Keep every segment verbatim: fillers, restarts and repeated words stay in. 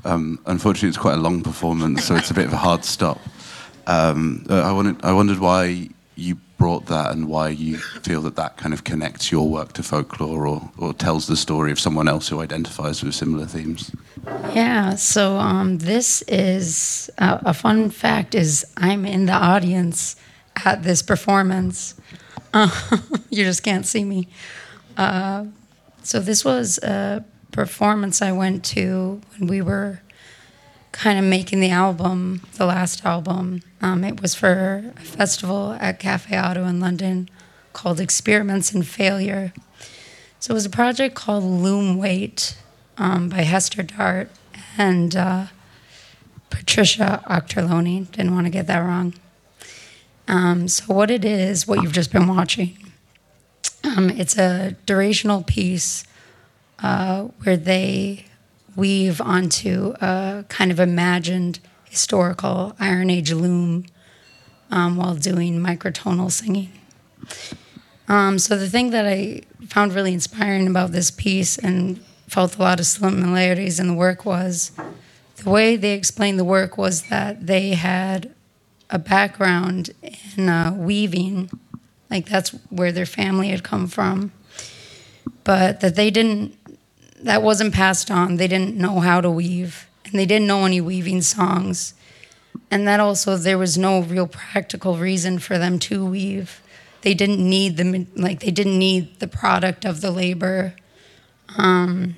Um, unfortunately, it's quite a long performance, so it's a bit of a hard stop. Um, uh, I wanted, I wondered why you brought that and why you feel that that kind of connects your work to folklore or, or tells the story of someone else who identifies with similar themes. Yeah, so um, this is, uh, a fun fact is I'm in the audience at this performance. Uh, you just can't see me. Uh, so this was a performance I went to when we were kind of making the album, the last album. Um, it was for a festival at Cafe Auto in London called Experiments in Failure. So it was a project called Loom Weight um, by Hester Dart and uh, Patricia Octerloni. Didn't want to get that wrong. Um, so what it is, what you've just been watching, um, it's a durational piece uh, where they weave onto a kind of imagined historical Iron Age loom um, while doing microtonal singing. Um, so the thing that I found really inspiring about this piece and felt a lot of similarities in the work was the way they explained the work was that they had a background in uh, weaving, like that's where their family had come from, but that they didn't, that wasn't passed on. They didn't know how to weave, and they didn't know any weaving songs. And that also, there was no real practical reason for them to weave. They didn't need the, like, they didn't need the product of the labor. Um,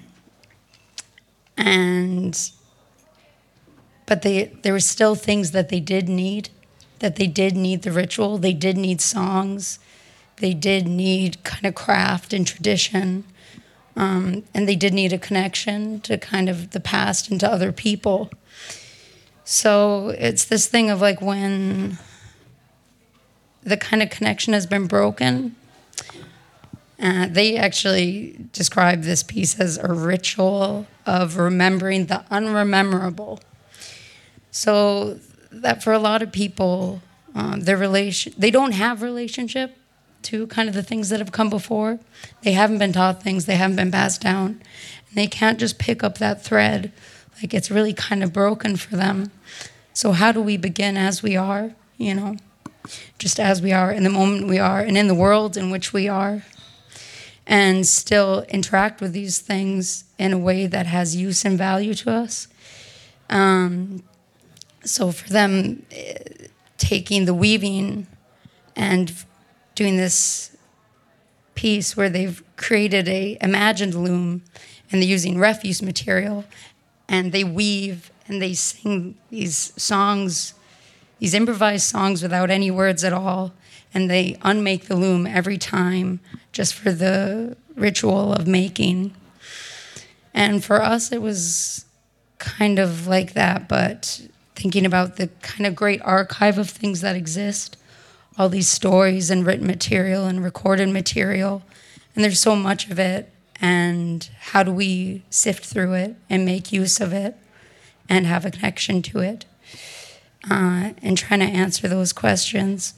and, but they, there were still things that they did need, that they did need the ritual, they did need songs, they did need kind of craft and tradition. Um, and they did need a connection to kind of the past and to other people. So it's this thing of like when the kind of connection has been broken, uh, they actually describe this piece as a ritual of remembering the unrememberable. So that for a lot of people, um, their relation, they don't have relationship to kind of the things that have come before. They haven't been taught things, they haven't been passed down. And they can't just pick up that thread. Like it's really kind of broken for them. So how do we begin as we are, you know, just as we are in the moment we are and in the world in which we are, and still interact with these things in a way that has use and value to us. Um, so for them, taking the weaving and doing this piece where they've created a imagined loom and they're using refuse material and they weave and they sing these songs, these improvised songs without any words at all, and they unmake the loom every time just for the ritual of making. And for us, it was kind of like that, but thinking about the kind of great archive of things that exist, all these stories and written material and recorded material, and there's so much of it, and how do we sift through it and make use of it and have a connection to it, uh, and trying to answer those questions.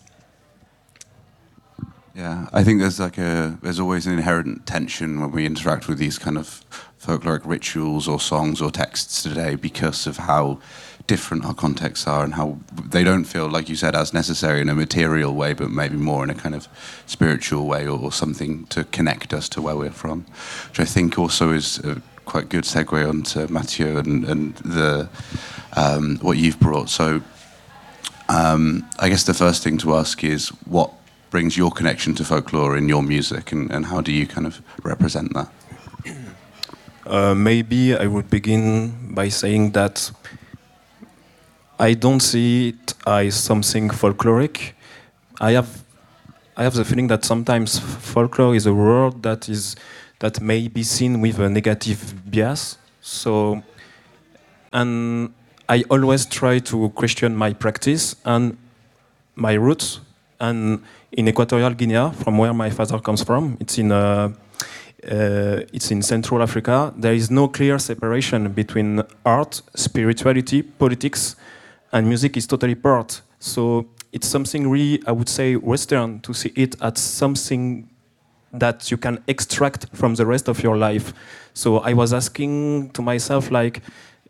Yeah, I think there's like a there's always an inherent tension when we interact with these kind of folkloric rituals or songs or texts today because of how different our contexts are and how they don't feel, like you said, as necessary in a material way, but maybe more in a kind of spiritual way or, or something to connect us to where we're from, which I think also is a quite good segue onto Mathieu and, and the um, what you've brought. So um, I guess the first thing to ask is what brings your connection to folklore in your music, and, and how do you kind of represent that? Uh, maybe I would begin by saying that I don't see it as something folkloric. I have, I have the feeling that sometimes folklore is a word that is that may be seen with a negative bias. So, and I always try to question my practice and my roots. And in Equatorial Guinea, from where my father comes from, it's in uh, uh, it's in Central Africa. There is no clear separation between art, spirituality, politics, and music is totally part. So it's something really, I would say, Western to see it as something that you can extract from the rest of your life. So I was asking to myself, like,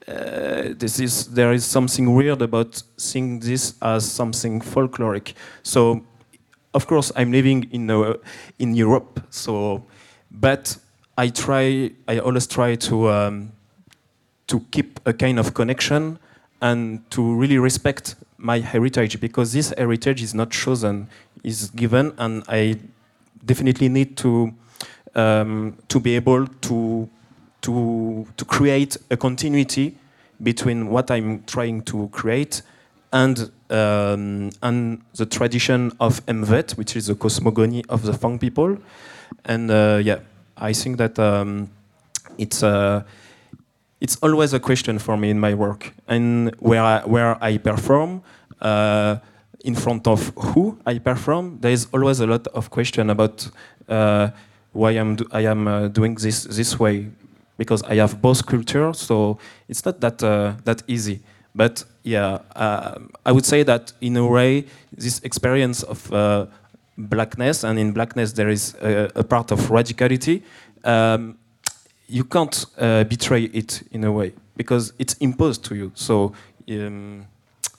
uh, this is there is something weird about seeing this as something folkloric. So, of course, I'm living in uh, in Europe. So, but I try. I always try to um, to keep a kind of connection and to really respect my heritage, because this heritage is not chosen, is given, and I definitely need to um, to be able to to to create a continuity between what I'm trying to create and um, and the tradition of Mvet, which is the cosmogony of the Fang people. And uh, yeah, I think that um, it's uh, it's always a question for me in my work, and where I, where I perform, uh, in front of who I perform, there is always a lot of question about uh, why I'm do I am uh, doing this this way, because I have both cultures, so it's not that uh, that easy. But yeah, uh, I would say that in a way, this experience of uh, blackness, and in blackness there is a, a part of radicality. Um, you can't uh, betray it in a way, because it's imposed to you. So, um,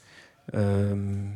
um,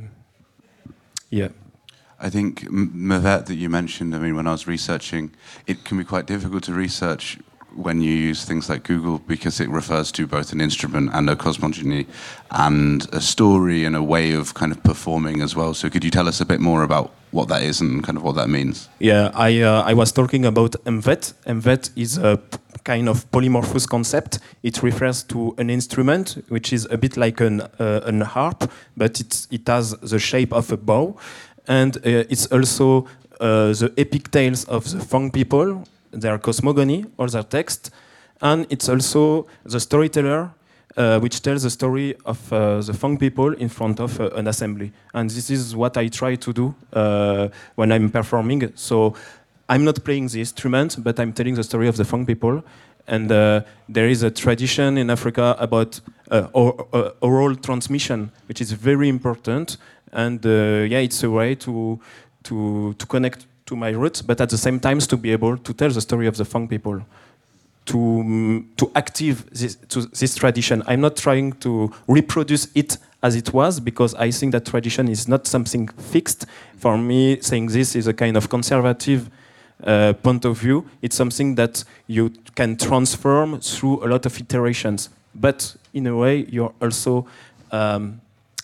yeah. I think Mvet that you mentioned, I mean, when I was researching, it can be quite difficult to research when you use things like Google, because it refers to both an instrument and a cosmogony and a story and a way of kind of performing as well. So could you tell us a bit more about what that is and kind of what that means? Yeah, I uh, I was talking about Mvet. Mvet is a p- kind of polymorphous concept. It refers to an instrument which is a bit like an uh, an harp, but it's, it has the shape of a bow, and uh, it's also uh, the epic tales of the Fang people, their cosmogony or their text, and it's also the storyteller uh, which tells the story of uh, the Fang people in front of uh, an assembly. And this is what I try to do uh, when I'm performing. So I'm not playing the instrument, but I'm telling the story of the Fang people. And uh, there is a tradition in Africa about uh, or, uh, oral transmission, which is very important. And uh, yeah, it's a way to to to connect to my roots, but at the same time to be able to tell the story of the Fang people, to um, to active this, to this tradition. I'm not trying to reproduce it as it was, because I think that tradition is not something fixed. For me, saying this is a kind of conservative uh, point of view. It's something that you can transform through a lot of iterations. But in a way, you're also, um,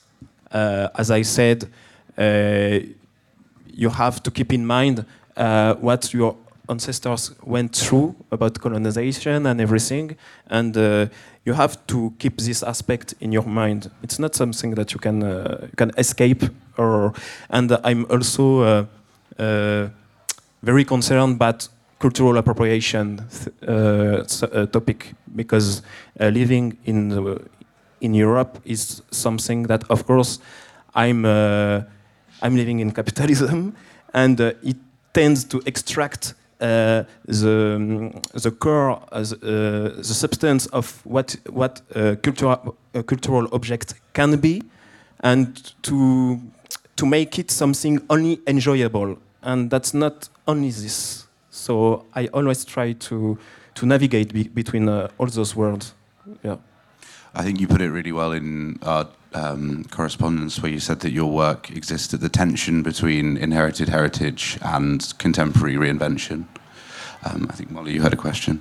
uh, as I said, uh, you have to keep in mind uh, what your ancestors went through about colonization and everything, and uh, you have to keep this aspect in your mind. It's not something that you can uh, you can escape. Or, and I'm also uh, uh, very concerned about cultural appropriation uh, uh, topic, because uh, living in the, in Europe is something that, of course, I'm. Uh, I'm living in capitalism, and uh, it tends to extract uh, the um, the core, uh, the, uh, the substance of what what uh, cultural uh, cultural object can be, and to to make it something only enjoyable, and that's not only this. So I always try to to navigate be- between uh, all those worlds. Yeah. I think you put it really well in our um, correspondence, where you said that your work exists at the tension between inherited heritage and contemporary reinvention. Um, I think, Molly, you had a question.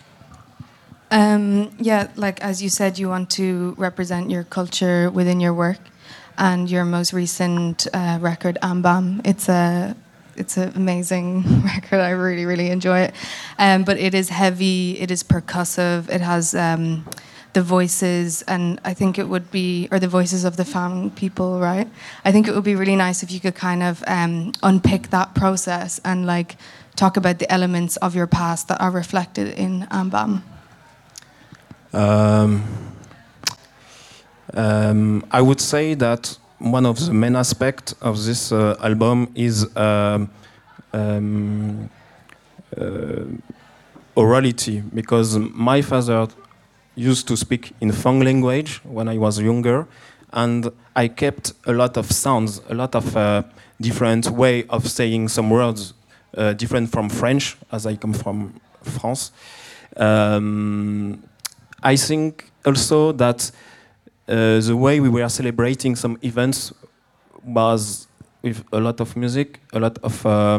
Um, yeah, like as you said, you want to represent your culture within your work, and your most recent uh, record, Ambam, it's a it's an amazing record. I really, really enjoy it. Um, but it is heavy. It is percussive. It has um, the voices, and I think it would be, or the voices of the Fang people, right? I think it would be really nice if you could kind of um, unpick that process and like talk about the elements of your past that are reflected in Ambam. Um, um, I would say that one of the main aspects of this uh, album is um, um, uh, orality, because my father used to speak in Fang language when I was younger, and I kept a lot of sounds, a lot of uh, different way of saying some words, uh, different from French, as I come from France. Um, I think also that uh, the way we were celebrating some events was with a lot of music, a lot of. Uh,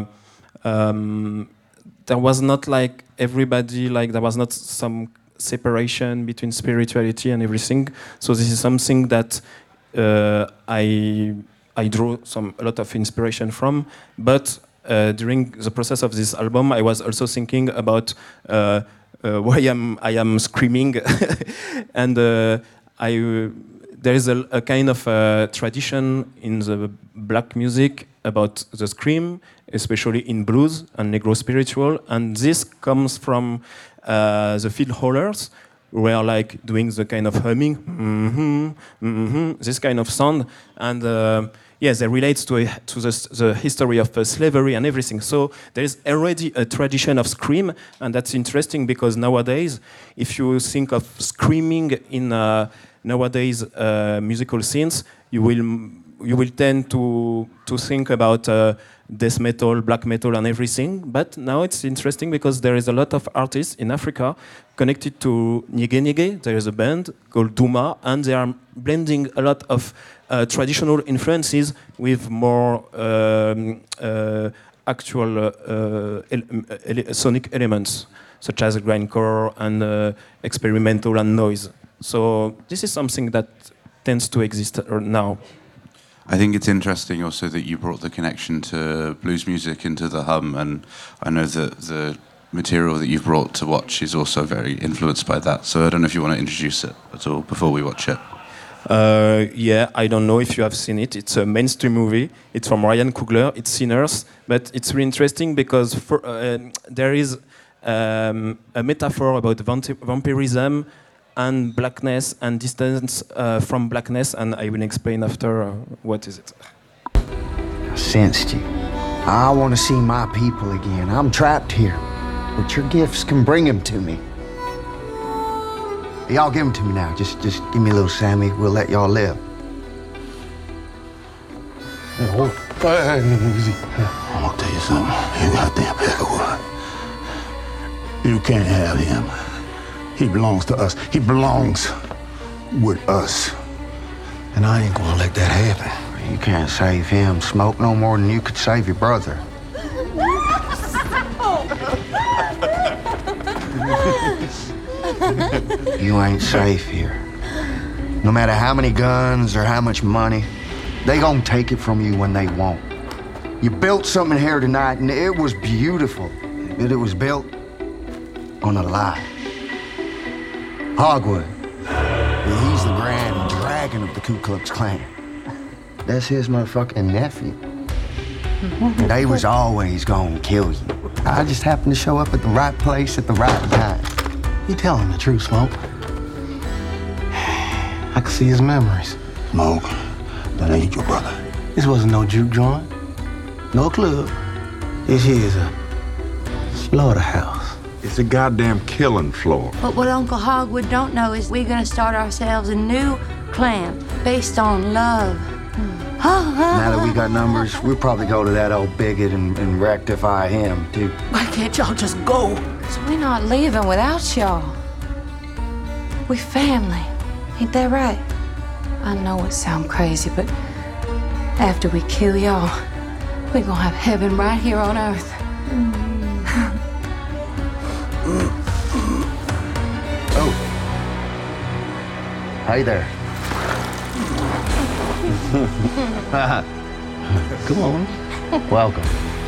um, there was not like everybody, like there was not some separation between spirituality and everything. So this is something that uh, I I drew some a lot of inspiration from. But uh, during the process of this album, I was also thinking about uh, uh, why am I am screaming, and uh, I uh, there is a, a kind of uh, tradition in the black music about the scream, especially in blues and Negro spiritual, and this comes from uh, the field holders, who are like doing the kind of humming, mm-hmm, mm-hmm, this kind of sound, and uh, yes, it relates to a, to the, the history of uh, slavery and everything. So there is already a tradition of scream, and that's interesting because nowadays, if you think of screaming in uh, nowadays uh, musical scenes, you will you will tend to to think about uh, death metal, black metal, and everything. But now it's interesting because there is a lot of artists in Africa connected to Nyege Nyege. There is a band called Duma, and they are blending a lot of uh, traditional influences with more um, uh, actual uh, ele ele sonic elements, such as grindcore and uh, experimental and noise. So this is something that tends to exist now. I think it's interesting also that you brought the connection to blues music into the hum, and I know that the material that you've brought to watch is also very influenced by that. So I don't know if you want to introduce it at all before we watch it. Uh, yeah, I don't know if you have seen it. It's a mainstream movie. It's from Ryan Coogler. It's Sinners, but it's really interesting because for, uh, there is um, a metaphor about vamp- vampirism and blackness and distance uh, from blackness, and I will explain after uh, what is it. I sensed you. I want to see my people again. I'm trapped here, but your gifts can bring them to me. Y'all give them to me now. Just, just give me a little Sammy. We'll let y'all live. Hey, hold it. Hey, hey, easy. I'm gonna tell you something. You goddamn Peckerwood. You can't have him. He belongs to us. He belongs with us. And I ain't gonna let that happen. You can't save him. Smoke no more than you could save your brother. You ain't safe here. No matter how many guns or how much money, they gonna take it from you when they want. You built something here tonight, and it was beautiful, but it was built on a lie. Hogwood, he's the grand dragon of the Ku Klux Klan. That's his motherfucking nephew. They was always gonna kill you. I just happened to show up at the right place at the right time. You telling the truth, Smoke. I can see his memories. Smoke, that ain't your brother. This wasn't no juke joint, no club. This here's a slaughterhouse. It's a goddamn killing floor. But what Uncle Hogwood don't know is we're gonna start ourselves a new clan based on love. Now that we got numbers, we'll probably go to that old bigot and, and rectify him, too. Why can't y'all just go? Cause we're not leaving without y'all. We family. Ain't that right? I know it sounds crazy, but after we kill y'all, we're gonna have heaven right here on earth. Oh. Hey there. Come on. Welcome.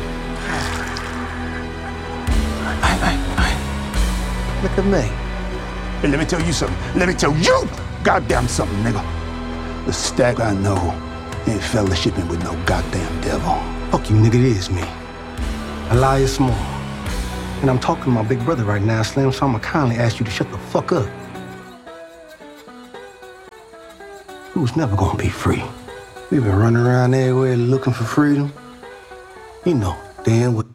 Hey, hey, hey. Look at me. Hey, let me tell you something. Let me tell you goddamn something, nigga. The stack I know ain't fellowshipping with no goddamn devil. Fuck you, nigga, it is me. Elias Small. And I'm talking to my big brother right now, Slim, so I'ma kindly ask you to shut the fuck up. We was never gonna be free. We've been running around everywhere looking for freedom. You know, damn what.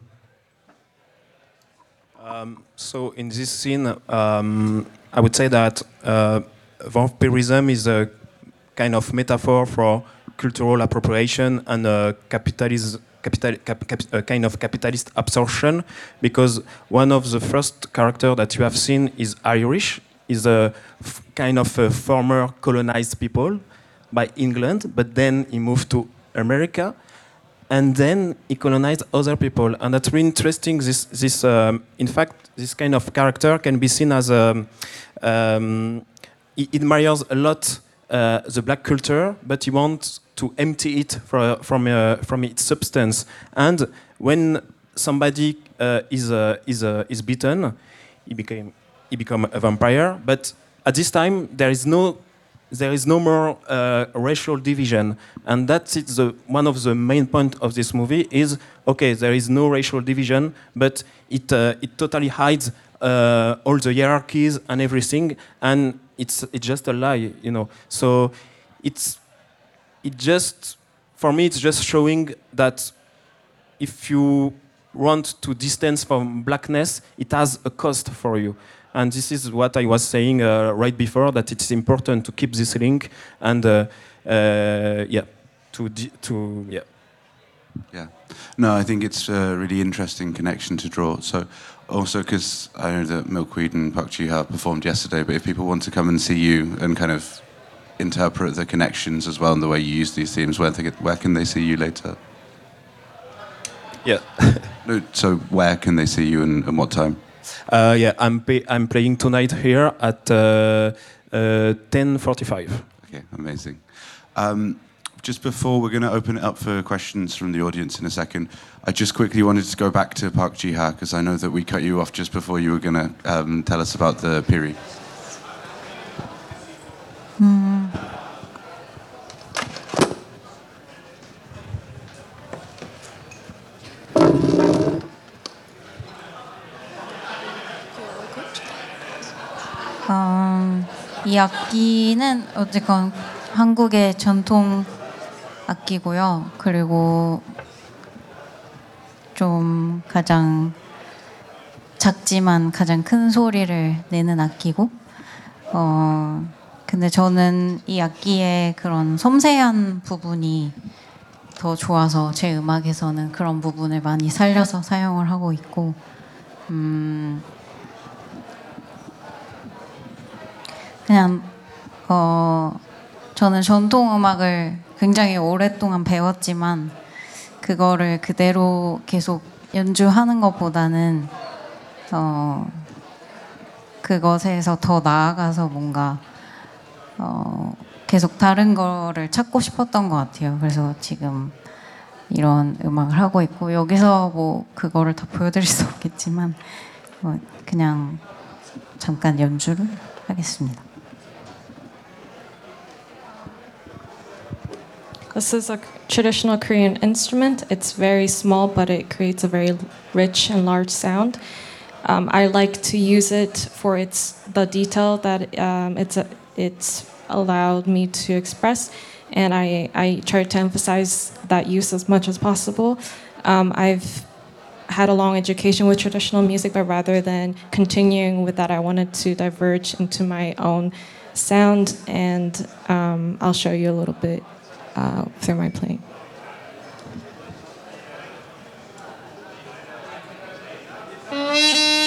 Um, so in this scene, um, I would say that uh, vampirism is a kind of metaphor for cultural appropriation and uh, capitalism. Capital, cap, cap, a kind of capitalist absorption, because one of the first characters that you have seen is Irish, is a f- kind of a former colonized people by England, but then he moved to America, and then he colonized other people, and that's really interesting. This, this, um, in fact, this kind of character can be seen as a, um, he admires a lot uh, the black culture, but he wants to empty it for, from uh, from its substance. And when somebody uh, is uh, is uh, is beaten, he became he become a vampire. But at this time, there is no there is no more uh, racial division, and that's it, the one of the main point of this movie is okay. There is no racial division, but it uh, it totally hides uh, all the hierarchies and everything, and it's it's just a lie, you know. So it's it just for me it's just showing that if you want to distance from blackness, it has a cost for you. And this is what I was saying uh, right before, that it's important to keep this link and uh, uh, yeah, to di- to yeah. Yeah, no, I think it's a really interesting connection to draw. So also because I know that Milkweed and Park Ji-ha performed yesterday, but if people want to come and see you and kind of interpret the connections as well and the way you use these themes, where, they get, where can they see you later? Yeah. No, so where can they see you and, and what time? Uh, yeah, I'm pay- I'm playing tonight here at uh, uh, ten forty-five. Okay, amazing. Um, just before we're going to open it up for questions from the audience in a second, I just quickly wanted to go back to Park Ji-ha because I know that we cut you off just before you were going to um, tell us about the period. 음. 어, 이 악기는 어쨌건 한국의 전통 악기고요. 그리고 좀 가장 작지만 가장 큰 소리를 내는 악기고, 어, 근데 저는 이 악기의 그런 섬세한 부분이 더 좋아서 제 음악에서는 그런 부분을 많이 살려서 사용을 하고 있고, 음, 그냥 어, 저는 전통 음악을 굉장히 오랫동안 배웠지만 그거를 그대로 계속 연주하는 것보다는 어, 그것에서 더 나아가서 뭔가 어, 계속 다른 거를 찾고 싶었던 것 같아요. 그래서 지금 이런 음악을 하고 있고, 여기서 뭐 그거를 다 보여드릴 수 없겠지만 뭐 그냥 잠깐 연주를 하겠습니다. This is a traditional Korean instrument. It's very small, but it creates a very rich and large sound. Um, I like to use it for its the detail that um, it's a, it's allowed me to express, and I, I try to emphasize that use as much as possible. Um, I've had a long education with traditional music, but rather than continuing with that, I wanted to diverge into my own sound, and um, I'll show you a little bit uh, through my playing.